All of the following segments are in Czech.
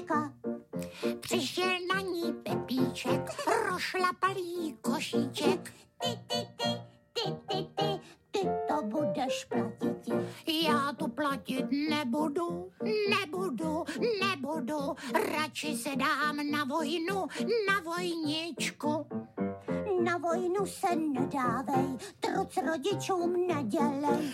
Pepíčka. Přišel na ní Pepíček, rošlapalý košíček. Ty to budeš platit. Já to platit nebudu. Radši se dám na vojnu, na vojničku. Na vojnu se nedávej, truc rodičům nedělej.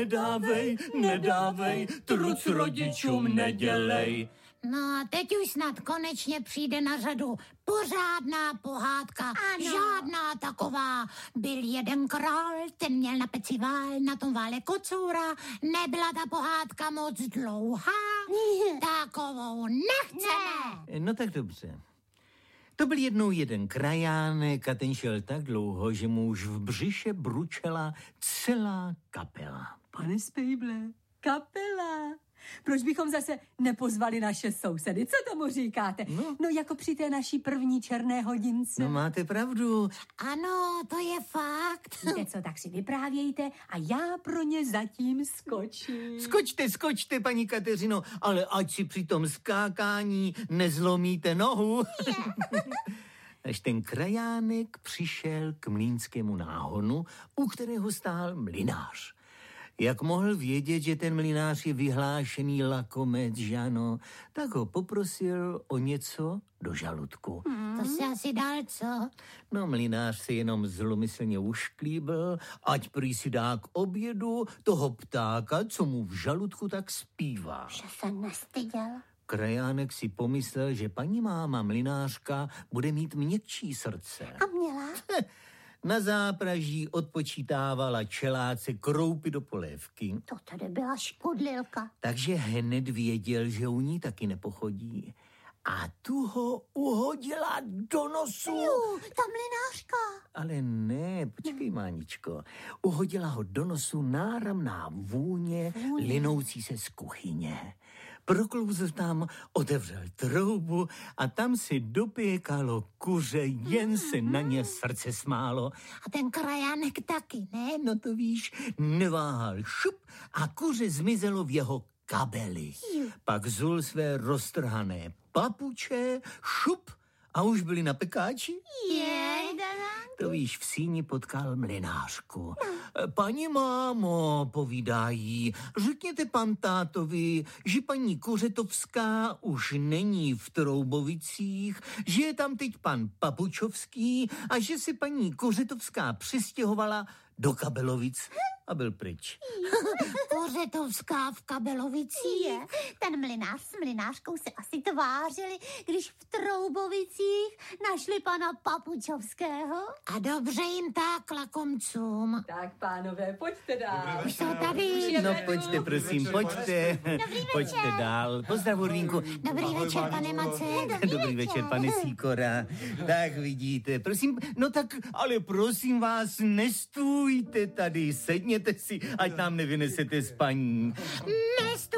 Nedávej, truc rodičům nedělej. No a teď už snad konečně přijde na řadu pořádná pohádka. Ano. Žádná taková. Byl jeden král, ten měl na peci vál, na tom vále kocoura. Nebyla ta pohádka moc dlouhá. Takovou nechceme. No tak dobře. To byl jednou jeden krajánek a ten šel tak dlouho, že mu už v břiše bručela celá kapela. Pane Spejble, kapela. Proč bychom zase nepozvali naše sousedy? Co tomu říkáte? No jako při té naší první černé hodince. No máte pravdu. Ano, to je fakt. Víte co, tak si vyprávějte a já pro ně zatím skočím. Skočte, paní Kateřino, ale ať si při tom skákání nezlomíte nohu. Až ten krajánek přišel k mlýnskému náhonu, u kterého stál mlynář. Jak mohl vědět, že ten mlynář je vyhlášený lakomec, že ano, tak ho poprosil o něco do žaludku. To si asi dal, co? No, mlynář se jenom zlomyslně ušklíbil, ať prý si dá k obědu toho ptáka, co mu v žaludku tak zpívá. Že se nestyděl. Krajánek si pomyslel, že paní máma mlynářka bude mít měkčí srdce. A měla? Na zápraží odpočítávala čeláce kroupy do polévky. To tady byla škodlilka. Takže hned věděl, že u ní taky nepochodí. A tu ho uhodila do nosu. Ta mlynářka. Ale ne, počkej, Máničko. Uhodila ho do nosu náramná vůně linoucí se z kuchyně. Proklouzl tam, otevřel troubu a tam si dopěkalo kuře, jen se na ně srdce smálo. A ten krajánek taky, ne? No to víš, neváhal šup a kuře zmizelo v jeho kabeli. Pak zul své roztrhané papuče, šup a už byli na pekáči. To víš, v síni potkal mlynářku. Paní mámo, povídá jí, řekněte pan tátovi, že paní Kořetovská už není v Troubovicích, že je tam teď pan Papučovský a že si paní Kořetovská přistěhovala do Kabelovic a byl pryč. Kořetovská v Kabelovicích. Ten mlynář s mlynářkou se asi tvářili, když v Troubovicích našli pana Papučovského. A dobře jim tak, lakomcům. Tak, pánové, pojďte dál. Už jsou tady. No pojďte, prosím, pojďte. Pojďte dál. Pozdrav, Urvínku. Dobrý večer, pane Mace. Dobrý večer, pane Sýkora. Tak vidíte, prosím, no tak, ale prosím vás, nestůjte tady, sedněte si, ať nám nevynesete spaní.